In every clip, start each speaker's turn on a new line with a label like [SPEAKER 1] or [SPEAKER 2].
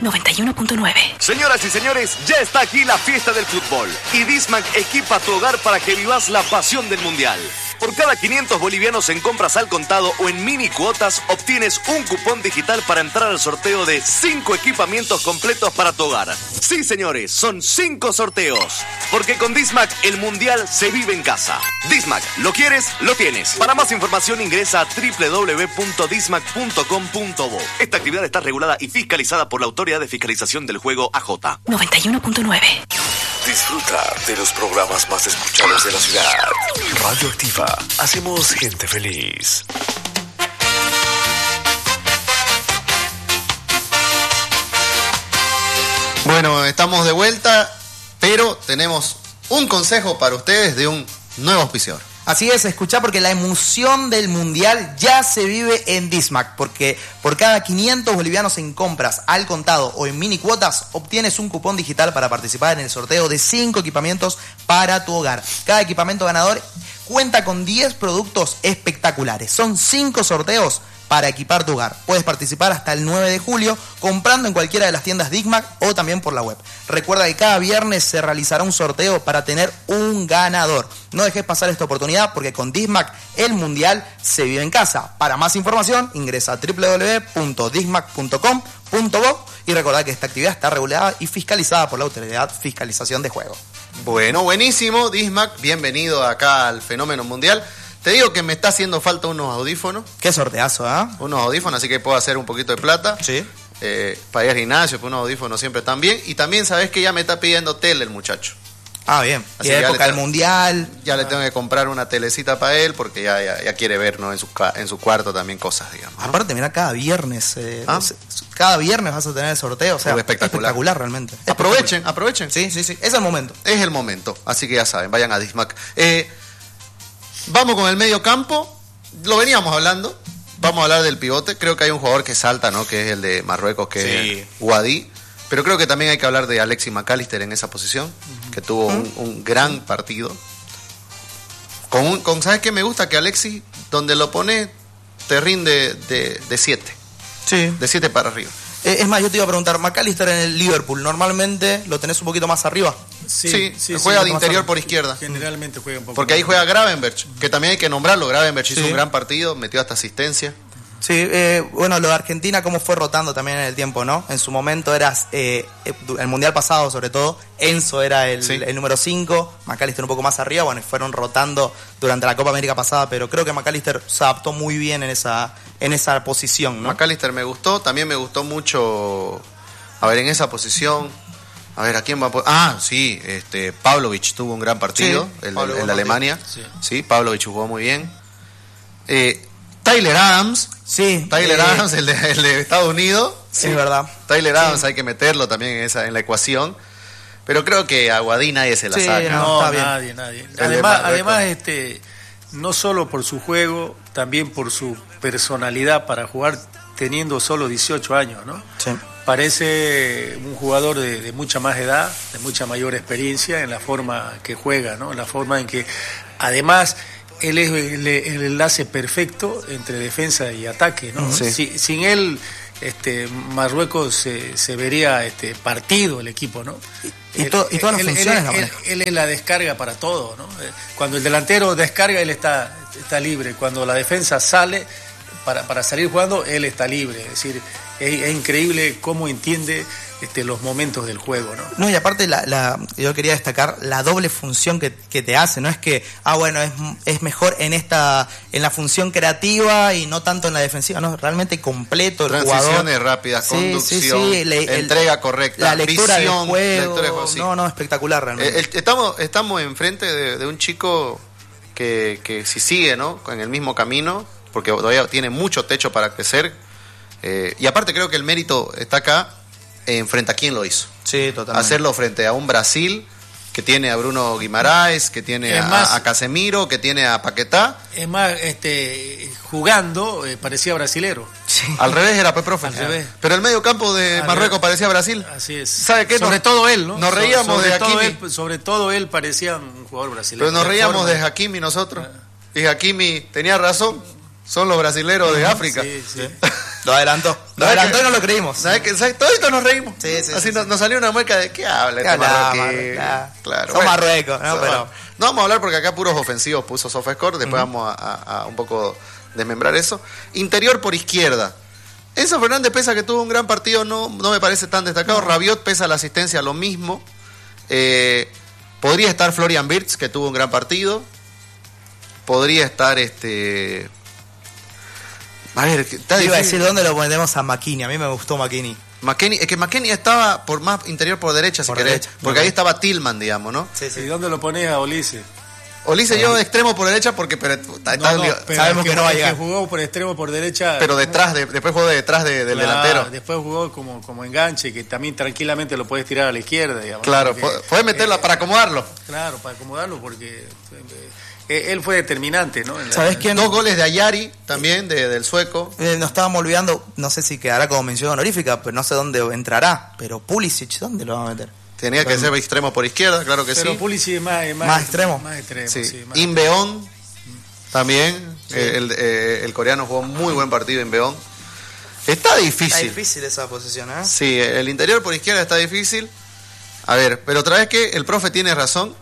[SPEAKER 1] 91.9.
[SPEAKER 2] Señoras y señores, ya está aquí la fiesta del fútbol. Y Dismac equipa tu hogar para que vivas la pasión del Mundial. Por cada 500 bolivianos en compras al contado o en mini cuotas, obtienes un cupón digital para entrar al sorteo de 5 equipamientos completos para tu hogar. Sí, señores, son 5 sorteos. Porque con Dismac el Mundial se vive en casa. Dismac, ¿lo quieres? Lo tienes. Para más información ingresa a www.dismac.com.bo. Esta actividad está regulada y fiscalizada por la Autoridad de Fiscalización del Juego AJ.
[SPEAKER 1] 91.9.
[SPEAKER 3] Disfruta de los programas más escuchados de la ciudad. Radio Activa. Hacemos gente feliz.
[SPEAKER 4] Bueno, estamos de vuelta, pero tenemos un consejo para ustedes de un nuevo auspiciador.
[SPEAKER 5] Así es, escuchá, porque la emoción del Mundial ya se vive en Dismac, porque por cada 500 bolivianos en compras al contado o en mini cuotas, obtienes un cupón digital para participar en el sorteo de 5 equipamientos para tu hogar. Cada equipamiento ganador cuenta con 10 productos espectaculares. Son 5 sorteos para equipar tu hogar. Puedes participar hasta el 9 de julio comprando en cualquiera de las tiendas Dismac o también por la web. Recuerda que cada viernes se realizará un sorteo para tener un ganador. No dejes pasar esta oportunidad porque con Dismac el Mundial se vive en casa. Para más información ingresa a www.dismac.com.bo y recordá que esta actividad está regulada y fiscalizada por la Autoridad de Fiscalización de Juego.
[SPEAKER 4] Bueno, buenísimo, Dismac, bienvenido acá al Fenómeno Mundial. Te digo que me está haciendo falta unos audífonos.
[SPEAKER 5] Qué sorteazo, ¿ah?
[SPEAKER 4] Unos audífonos, así que puedo hacer un poquito de plata.
[SPEAKER 5] Sí.
[SPEAKER 4] Para ir al gimnasio, pues unos audífonos siempre están bien. Y también sabes que ya me está pidiendo tele el muchacho.
[SPEAKER 5] Ah, bien.
[SPEAKER 4] Así
[SPEAKER 5] y de época del Mundial.
[SPEAKER 4] Ya le tengo que comprar una telecita para él porque ya quiere ver, ¿no? En su cuarto también cosas, digamos, ¿no?
[SPEAKER 5] Aparte, mira, cada viernes cada viernes vas a tener el sorteo. O sea, espectacular realmente.
[SPEAKER 4] Aprovechen.
[SPEAKER 5] Sí. Es el momento.
[SPEAKER 4] Es el momento. Así que ya saben, vayan a Dismac. Vamos con el medio campo. Lo veníamos hablando. Vamos a hablar del pivote. Creo que hay un jugador que salta, ¿no? Que es el de Marruecos, que es Ouadi. Pero creo que también hay que hablar de Alexis McAllister en esa posición, que tuvo un gran partido. ¿Sabes qué me gusta? Que Alexis, donde lo pone, te rinde de 7.
[SPEAKER 5] Sí.
[SPEAKER 4] De 7 para arriba.
[SPEAKER 5] Es más, yo te iba a preguntar, McAllister en el Liverpool, ¿normalmente lo tenés un poquito más arriba?
[SPEAKER 4] Sí, juega de interior por izquierda.
[SPEAKER 6] Generalmente juega un poco.
[SPEAKER 4] Porque ahí juega Gravenberch, que también hay que nombrarlo. Gravenberch hizo un gran partido, metió hasta asistencia.
[SPEAKER 5] Sí, bueno, lo de Argentina, cómo fue rotando también en el tiempo, ¿no? En su momento eras, el Mundial pasado sobre todo, Enzo era el número 5, McAllister un poco más arriba, bueno, y fueron rotando durante la Copa América pasada, pero creo que McAllister se adaptó muy bien en esa posición, ¿no?
[SPEAKER 4] McAllister me gustó, también me gustó mucho, en esa posición, ¿a quién va a poner? Pavlovic tuvo un gran partido, el de Alemania, sí, Pavlovic jugó muy bien. Tyler Adams, Adams, el de Estados Unidos.
[SPEAKER 5] Sí, es verdad.
[SPEAKER 4] Tyler Adams hay que meterlo también en la ecuación. Pero creo que a Ouadi nadie se la saca.
[SPEAKER 6] No, nadie. Además, no solo por su juego, también por su personalidad para jugar teniendo solo 18 años, ¿no?
[SPEAKER 5] Sí.
[SPEAKER 6] Parece un jugador de mucha más edad, de mucha mayor experiencia en la forma que juega, ¿no? En la forma en que, además, él es el enlace perfecto entre defensa y ataque, ¿no?
[SPEAKER 4] Sí.
[SPEAKER 6] Sin él, Marruecos se vería partido el equipo, ¿no?
[SPEAKER 5] Y todas las funciones.
[SPEAKER 6] Él es la descarga para todo, ¿no? Cuando el delantero descarga, él está libre. Cuando la defensa sale para salir jugando, él está libre. Es decir, es increíble cómo entiende los momentos del juego, ¿no?
[SPEAKER 5] No, y aparte yo quería destacar la doble función que te hace, no es que es mejor en la función creativa y no tanto en la defensiva, no, realmente completo el jugador.
[SPEAKER 4] Transiciones rápidas, conducción, entrega correcta,
[SPEAKER 5] la lectura
[SPEAKER 4] visión,
[SPEAKER 5] del juego, no, espectacular realmente.
[SPEAKER 4] Estamos enfrente de un chico que si sigue, ¿no? En el mismo camino, porque todavía tiene mucho techo para crecer, y aparte creo que el mérito está acá frente a quién lo hizo.
[SPEAKER 5] Sí, totalmente.
[SPEAKER 4] Hacerlo frente a un Brasil que tiene a Bruno Guimaraes, que tiene a Casemiro, que tiene a Paquetá.
[SPEAKER 6] Es más, jugando parecía brasilero.
[SPEAKER 4] Sí. Al revés era profe.
[SPEAKER 6] Al revés.
[SPEAKER 4] Pero el medio campo de Marruecos parecía Brasil.
[SPEAKER 6] Así es.
[SPEAKER 4] ¿Sabe qué?
[SPEAKER 6] Sobre todo él, ¿no?
[SPEAKER 4] Nos reíamos de Hakimi.
[SPEAKER 6] Sobre todo él parecía un jugador brasileño.
[SPEAKER 4] Pero nos reíamos de Hakimi nosotros. Y Hakimi tenía razón. Son los brasileros de África.
[SPEAKER 6] Sí.
[SPEAKER 5] Lo adelantó y no lo creímos.
[SPEAKER 4] ¿Sabes qué? Todito nos reímos.
[SPEAKER 5] Sí,
[SPEAKER 4] así
[SPEAKER 5] sí.
[SPEAKER 4] nos salió una mueca de ¿qué habla este marroquí? Claro.
[SPEAKER 5] Son Marruecos, ¿no? Pero
[SPEAKER 4] no vamos a hablar porque acá puros ofensivos puso SofaScore. Después vamos a un poco desmembrar eso. Interior por izquierda. Enzo Fernández, pese a que tuvo un gran partido, no me parece tan destacado. Rabiot, pese a la asistencia, lo mismo. Podría estar Florian Wirtz, que tuvo un gran partido. Podría estar A ver, está
[SPEAKER 5] iba a
[SPEAKER 4] difícil.
[SPEAKER 5] decir dónde lo ponemos a McKinney. A mí me gustó McKinney.
[SPEAKER 4] Es que McKinney estaba por más interior por derecha, si
[SPEAKER 5] Por
[SPEAKER 4] querés.
[SPEAKER 5] derecha.
[SPEAKER 4] Porque ahí estaba Tillman, digamos, ¿no?
[SPEAKER 5] Sí,
[SPEAKER 6] ¿Y dónde lo pones a Olise?
[SPEAKER 4] Olise yo de extremo por derecha porque
[SPEAKER 6] Pero
[SPEAKER 5] sabemos que no va a llegar.
[SPEAKER 6] Que jugó por extremo por derecha.
[SPEAKER 4] pero después jugó detrás del delantero.
[SPEAKER 6] Después jugó como enganche, que también tranquilamente lo puedes tirar a la izquierda, digamos.
[SPEAKER 4] Claro,
[SPEAKER 6] Porque,
[SPEAKER 4] puedes meterla para acomodarlo.
[SPEAKER 6] Claro, para acomodarlo, porque él fue determinante, ¿no?
[SPEAKER 5] ¿Sabés quién?
[SPEAKER 4] 2 goles de Ayari, también, del sueco.
[SPEAKER 5] Nos estábamos olvidando, no sé si quedará como mención honorífica, pero no sé dónde entrará. Pero Pulisic, ¿dónde lo va a meter?
[SPEAKER 4] Tenía que ser extremo por izquierda, claro que
[SPEAKER 6] Pero
[SPEAKER 4] sí.
[SPEAKER 6] Pulisic es
[SPEAKER 5] Más extremo.
[SPEAKER 6] Más extremo,
[SPEAKER 4] Sí.
[SPEAKER 6] sí, más
[SPEAKER 4] Inbeón, también. El coreano jugó muy buen partido, Inbeón. Está difícil.
[SPEAKER 5] Está difícil esa posición, ¿eh?
[SPEAKER 4] Sí, el interior por izquierda está difícil. A ver, pero otra vez que el profe tiene razón.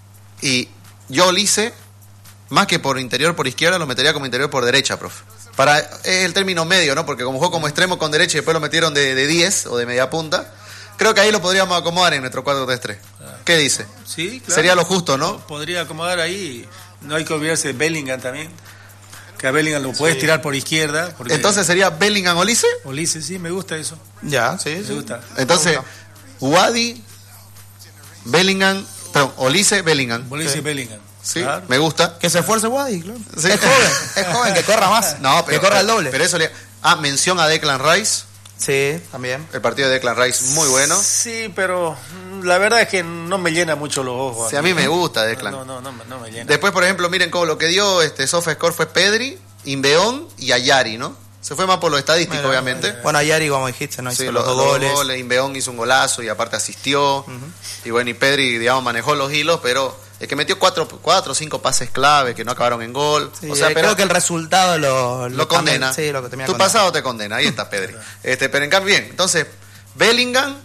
[SPEAKER 4] Y yo Olise, más que por interior por izquierda, lo metería como interior por derecha, profe. Es el término medio, ¿no? Porque como jugó como extremo con derecha y después lo metieron de 10 o de media punta, creo que ahí lo podríamos acomodar en nuestro 4-3-3. ¿Qué dice?
[SPEAKER 6] Sí, claro.
[SPEAKER 4] Sería lo justo, ¿no?
[SPEAKER 6] Podría acomodar ahí. No hay que olvidarse de Bellingham también. Que a Bellingham lo puedes tirar por izquierda. Porque
[SPEAKER 4] Entonces sería Bellingham Olise.
[SPEAKER 6] Olise, sí, me gusta eso.
[SPEAKER 5] Ya, sí,
[SPEAKER 6] Me
[SPEAKER 5] sí.
[SPEAKER 6] gusta.
[SPEAKER 4] Entonces, Wadi, Bellingham, perdón, Olise, Bellingham.
[SPEAKER 6] Olise y Bellingham.
[SPEAKER 4] Sí,
[SPEAKER 6] Claro.
[SPEAKER 4] me gusta.
[SPEAKER 5] Que se esfuerce Wadi, claro.
[SPEAKER 4] Sí.
[SPEAKER 5] Es joven, que corra más.
[SPEAKER 4] No, pero,
[SPEAKER 5] que corra el doble.
[SPEAKER 4] Pero eso mención a Declan Rice.
[SPEAKER 5] Sí, también.
[SPEAKER 4] El partido de Declan Rice, muy bueno.
[SPEAKER 6] Sí, pero la verdad es que no me llena mucho los ojos.
[SPEAKER 4] Sí, a mí me gusta Declan.
[SPEAKER 6] No me llena.
[SPEAKER 4] Después, por ejemplo, miren cómo lo que dio SofaScore fue Pedri, Inbeón y Ayari, ¿no? Se fue más por lo estadístico,
[SPEAKER 5] Mira,
[SPEAKER 4] obviamente.
[SPEAKER 5] Bueno, Ayari, como dijiste, no hizo
[SPEAKER 4] Sí,
[SPEAKER 5] los 2 goles.
[SPEAKER 4] Inbeón hizo un golazo y aparte asistió. Y bueno, y Pedri, digamos, manejó los hilos, pero es que metió 4 o 5 pases clave que no acabaron en gol.
[SPEAKER 5] Sí,
[SPEAKER 4] o sea, pero
[SPEAKER 5] creo que el resultado
[SPEAKER 4] lo condena.
[SPEAKER 5] Sí, lo que termina
[SPEAKER 4] Tu
[SPEAKER 5] condenando.
[SPEAKER 4] pasado te condena, ahí está Pedri. Pero en cambio, bien, entonces, Bellingham,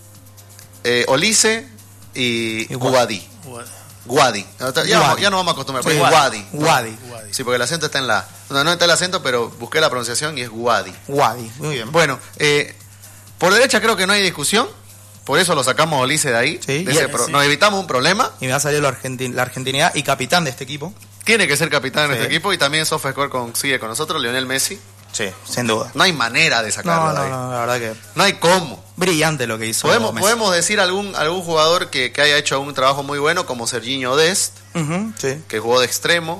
[SPEAKER 4] Olise y Guadi. Guadi. Ya no vamos a acostumbrar, pero es Guadi.
[SPEAKER 5] Guadi.
[SPEAKER 4] Sí, porque el acento está en la... No está el acento, pero busqué la pronunciación y es Guadi.
[SPEAKER 5] Guadi, muy bien.
[SPEAKER 4] Bueno, por derecha creo que no hay discusión. Por eso lo sacamos a Olise de ahí.
[SPEAKER 5] Sí,
[SPEAKER 6] sí.
[SPEAKER 4] Nos evitamos un problema.
[SPEAKER 5] Y me va a salir la argentinidad y capitán de este equipo.
[SPEAKER 4] Tiene que ser capitán de nuestro
[SPEAKER 5] Sí.
[SPEAKER 4] equipo. Y también SofaScore sigue con nosotros, Lionel Messi.
[SPEAKER 5] Sí, sin duda.
[SPEAKER 4] No hay manera de sacarlo de ahí.
[SPEAKER 5] No, la verdad que
[SPEAKER 4] No hay cómo.
[SPEAKER 5] brillante lo que hizo. Messi.
[SPEAKER 4] Podemos decir algún jugador que haya hecho un trabajo muy bueno, como Serginho Dest,
[SPEAKER 5] Ujú, sí.
[SPEAKER 4] que jugó de extremo.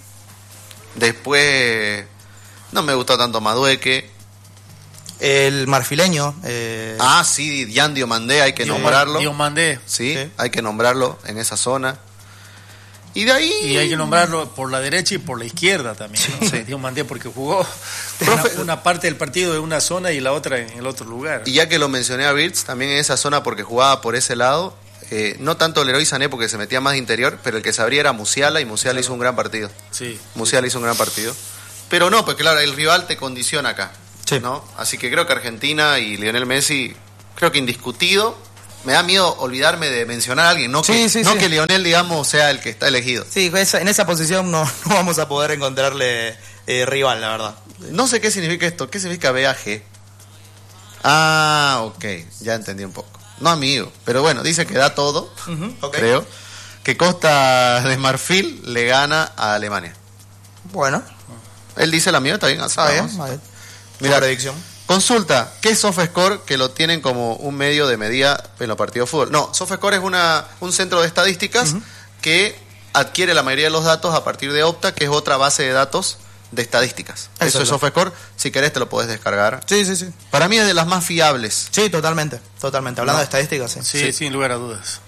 [SPEAKER 4] Después, no me gustó tanto Madueque.
[SPEAKER 5] El marfileño.
[SPEAKER 4] Sí, Dian Diomandé, hay que nombrarlo.
[SPEAKER 6] Diomandé.
[SPEAKER 4] Sí,
[SPEAKER 5] Sí.
[SPEAKER 4] hay que nombrarlo en esa zona. Y de ahí...
[SPEAKER 6] Y hay que nombrarlo por la derecha y por la izquierda también. ¿no?
[SPEAKER 4] Sí.
[SPEAKER 6] Diomandé porque jugó
[SPEAKER 4] Profe-
[SPEAKER 6] una parte del partido en una zona y la otra en el otro lugar.
[SPEAKER 4] Y ya que lo mencioné a Wirtz, también en esa zona porque jugaba por ese lado, no tanto Leroy Sané porque se metía más de interior, pero el que se abría era Musiala y Musiala hizo un gran partido.
[SPEAKER 6] Sí.
[SPEAKER 4] Musiala hizo un gran partido. Pero no, pues claro, el rival te condiciona acá.
[SPEAKER 5] Sí.
[SPEAKER 4] ¿No? Así que creo que Argentina y Lionel Messi, creo que indiscutido. Me da miedo olvidarme de mencionar a alguien, no que,
[SPEAKER 5] Sí,
[SPEAKER 4] no
[SPEAKER 5] sí.
[SPEAKER 4] que Lionel, digamos, sea el que está elegido.
[SPEAKER 5] Sí, en esa posición no vamos a poder encontrarle rival, la verdad.
[SPEAKER 4] No sé qué significa esto. ¿Qué significa BAG? Ah, ok. Ya entendí un poco. No amigo, pero bueno, dice que da todo,
[SPEAKER 5] Ok.
[SPEAKER 4] creo. Que Costa de Marfil le gana a Alemania.
[SPEAKER 5] Bueno,
[SPEAKER 4] Él dice la mía, está bien.
[SPEAKER 5] está bien.
[SPEAKER 4] aceptamos.
[SPEAKER 5] A ver.
[SPEAKER 4] Mira,
[SPEAKER 5] predicción.
[SPEAKER 4] consulta, ¿qué es SofaScore que lo tienen como un medio de medida en los partidos de fútbol? No, SofaScore es un centro de estadísticas que adquiere la mayoría de los datos a partir de Opta, que es otra base de datos de estadísticas. Eso es
[SPEAKER 5] Exacto.
[SPEAKER 4] SofaScore, si querés te lo podés descargar.
[SPEAKER 5] Sí, sí, sí.
[SPEAKER 4] Para mí es de las más fiables.
[SPEAKER 5] Sí, totalmente. Hablando
[SPEAKER 4] No.
[SPEAKER 5] de estadísticas, sí.
[SPEAKER 6] Sí, sin lugar a dudas.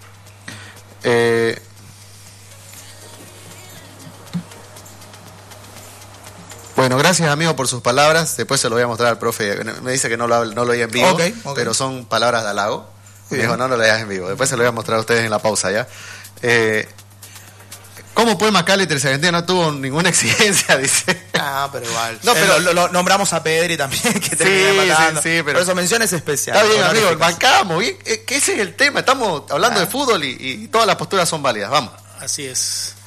[SPEAKER 4] Bueno, gracias amigo por sus palabras. Después se lo voy a mostrar al profe. Me dice que no lo oí en vivo,
[SPEAKER 5] Ok.
[SPEAKER 4] pero son palabras de halago. Me
[SPEAKER 5] Bien.
[SPEAKER 4] dijo, no lo leas en vivo. Después se lo voy a mostrar a ustedes en la pausa ya. ¿Cómo puede Macalister si Argentina no tuvo ninguna exigencia? Dice.
[SPEAKER 5] Ah, pero igual.
[SPEAKER 4] No, pero
[SPEAKER 5] lo nombramos a Pedri también, que termina matando.
[SPEAKER 4] Sí, pero
[SPEAKER 5] por eso menciones especiales.
[SPEAKER 4] Está bien, amigo, bancamos. Bien, que ese es el tema. Estamos hablando de fútbol y todas las posturas son válidas. Vamos.
[SPEAKER 6] Así es.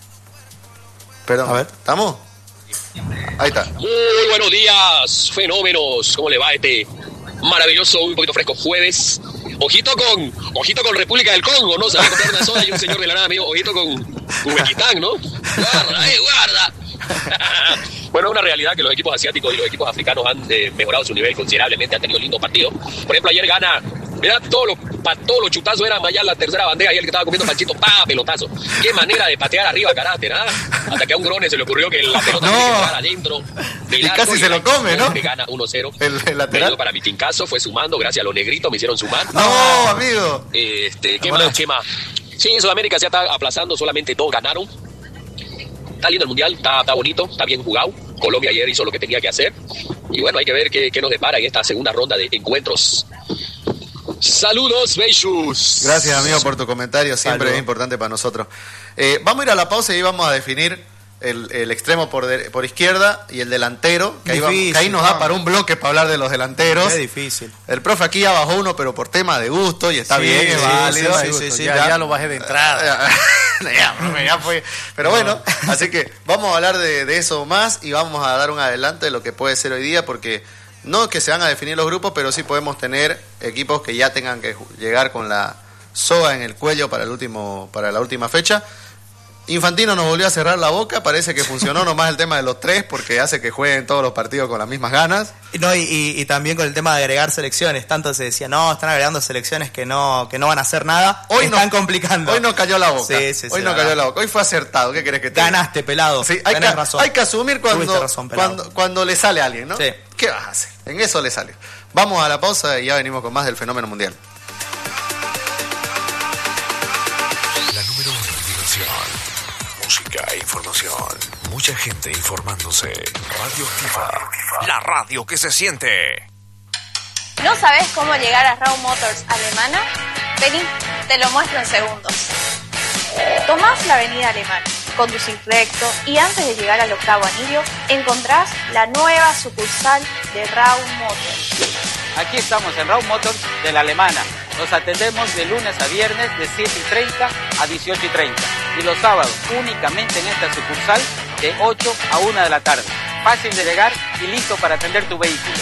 [SPEAKER 4] Perdón,
[SPEAKER 5] A ver.
[SPEAKER 4] ¿estamos? Ahí está.
[SPEAKER 1] Muy buenos días, fenómenos. ¿Cómo le va este maravilloso, un poquito fresco jueves? Ojito con República del Congo, ¿no? Se va a comprar una soda y un señor de la nada, amigo. Ojito con Uzbekistán, ¿no? Guarda. Bueno, es una realidad que los equipos asiáticos y los equipos africanos han mejorado su nivel considerablemente, han tenido lindos partidos. Por ejemplo, ayer gana, ¿verdad? Todos los chutazos eran allá en la tercera bandeja y el que estaba comiendo panchito, pelotazo. Qué manera de patear arriba karate, ¿nada? Hasta que a un grone se le ocurrió que la pelota tiene que entrar adentro del
[SPEAKER 4] Y
[SPEAKER 1] arco
[SPEAKER 4] casi se lo come, ¿no?
[SPEAKER 1] Que gana 1-0.
[SPEAKER 4] El lateral.
[SPEAKER 1] Para mi tincazo fue sumando, gracias a los negritos me hicieron sumar.
[SPEAKER 4] No, amigo.
[SPEAKER 1] ¿Qué más? Sí, en Sudamérica se está aplazando, solamente 2 ganaron. Está lindo el mundial, está bonito, está bien jugado. Colombia ayer hizo lo que tenía que hacer. Y bueno, hay que ver qué nos depara en esta segunda ronda de encuentros. Saludos, Beixus.
[SPEAKER 4] Gracias, amigo, por tu comentario. Siempre
[SPEAKER 5] Saludos.
[SPEAKER 4] es importante para nosotros. Vamos a ir a la pausa y vamos a definir el extremo por izquierda y el delantero. Que
[SPEAKER 5] Difícil,
[SPEAKER 4] ahí nos da
[SPEAKER 5] ¿no?
[SPEAKER 4] para un bloque para hablar de los delanteros.
[SPEAKER 5] Es difícil.
[SPEAKER 4] El profe aquí ya bajó uno, pero por tema de gusto y está bien, es válido.
[SPEAKER 5] sí.
[SPEAKER 6] Ya lo bajé de entrada.
[SPEAKER 4] Ya fue. Pero bueno, así que vamos a hablar de eso más y vamos a dar un adelanto de lo que puede ser hoy día, porque no es que se van a definir los grupos, pero sí podemos tener equipos que ya tengan que llegar con la soga en el cuello para la última fecha. Infantino nos volvió a cerrar la boca, parece que funcionó nomás el tema de los 3 porque hace que jueguen todos los partidos con las mismas ganas.
[SPEAKER 5] No, y también con el tema de agregar selecciones. Tanto se decía, no, están agregando selecciones que no van a hacer nada.
[SPEAKER 4] Hoy
[SPEAKER 5] están
[SPEAKER 4] no-
[SPEAKER 5] complicando.
[SPEAKER 4] Hoy no cayó la boca.
[SPEAKER 5] Sí,
[SPEAKER 4] hoy no cayó la boca. Hoy fue acertado. ¿Qué querés que te diga?
[SPEAKER 5] Ganaste, pelado.
[SPEAKER 4] Sí,
[SPEAKER 5] Tenés razón.
[SPEAKER 4] hay que asumir
[SPEAKER 5] Tuviste razón, pelado.
[SPEAKER 4] cuando le sale a alguien, ¿no?
[SPEAKER 5] Sí.
[SPEAKER 4] ¿Qué vas a hacer? En eso le sale. Vamos a la pausa y ya venimos con más del fenómeno mundial.
[SPEAKER 3] La número 1 en diversión. Música e información. Mucha gente informándose. Radio Activa. La radio que se siente.
[SPEAKER 7] ¿No sabes cómo llegar a Raw Motors Alemana? Vení, te lo muestro en segundos. Tomás la avenida Alemana, conducís recto y antes de llegar al octavo anillo encontrás la nueva sucursal de Raw Motors.
[SPEAKER 8] Aquí estamos en Raw Motors de la Alemana. Nos atendemos de lunes a viernes de 7:30 a 18:30 y los sábados únicamente en esta sucursal de 8 a 1 de la tarde. Fácil de llegar y listo para atender tu vehículo.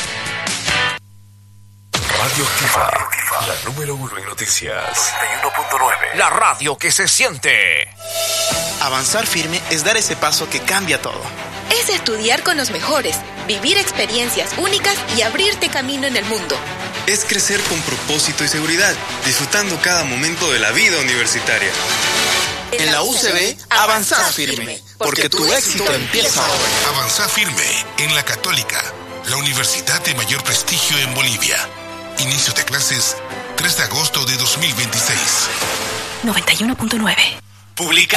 [SPEAKER 3] Radio Activa. La número 1 en noticias. 91.9. La radio que se siente.
[SPEAKER 9] Avanzar firme es dar ese paso que cambia todo.
[SPEAKER 10] Es estudiar con los mejores, vivir experiencias únicas y abrirte camino en el mundo.
[SPEAKER 9] Es crecer con propósito y seguridad, disfrutando cada momento de la vida universitaria. En la UCB, avanzar firme, porque tu éxito empieza ahora.
[SPEAKER 11] Avanzá firme en la Católica, la universidad de mayor prestigio en Bolivia. Inicio de clases 3 de agosto de 2026.
[SPEAKER 10] 91.9.
[SPEAKER 9] Publica